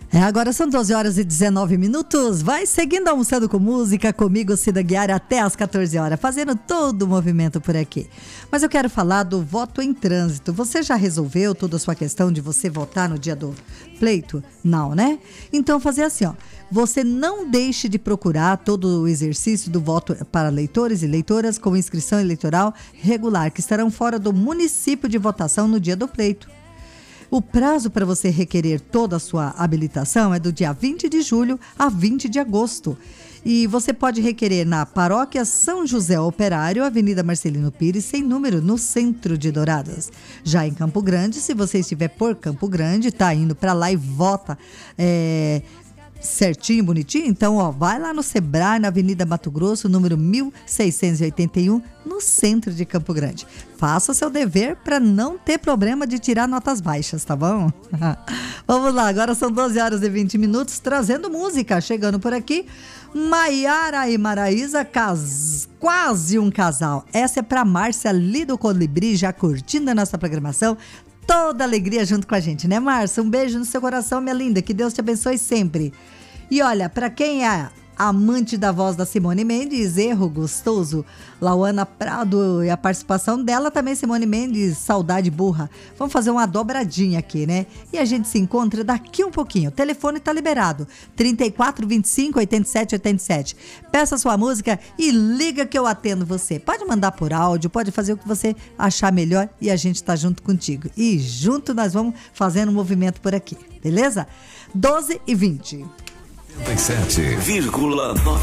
Agora são 12 horas e 19 minutos. Vai seguindo almoçando com música, comigo, Cida Guiar, até às 14 horas, fazendo todo o movimento por aqui. Mas eu quero falar do voto em trânsito. Você já resolveu toda a sua questão de você votar no dia do pleito? Não, né? Então fazer assim, ó. Você não deixe de procurar todo o exercício do voto para leitores e leitoras com inscrição eleitoral regular, que estarão fora do município de votação no dia do pleito. O prazo para você requerer toda a sua habilitação é do dia 20 de julho a 20 de agosto. E você pode requerer na Paróquia São José Operário, Avenida Marcelino Pires, sem número, no centro de Dourados. Já em Campo Grande, se você estiver por Campo Grande, tá indo para lá e vota certinho, bonitinho, então vai lá no Sebrae, na Avenida Mato Grosso, número 1681, no centro de Campo Grande. Faça o seu dever para não ter problema de tirar notas baixas, tá bom? Vamos lá, agora são 12 horas e 20 minutos, trazendo música, chegando por aqui, Maiara e Maraísa, quase um casal. Essa é para Márcia ali do Colibri, já curtindo a nossa programação. Toda alegria junto com a gente, né, Márcia? Um beijo no seu coração, minha linda. Que Deus te abençoe sempre. E olha, para quem é amante da voz da Simone Mendes, Erro Gostoso, Lauana Prado e a participação dela também, Simone Mendes, Saudade Burra. Vamos fazer uma dobradinha aqui, né? E a gente se encontra daqui um pouquinho. O telefone tá liberado, 34 25 87 87. Peça sua música e liga que eu atendo você. Pode mandar por áudio, pode fazer o que você achar melhor e a gente tá junto contigo. E junto nós vamos fazendo um movimento por aqui, beleza? 12 e 20. 97,9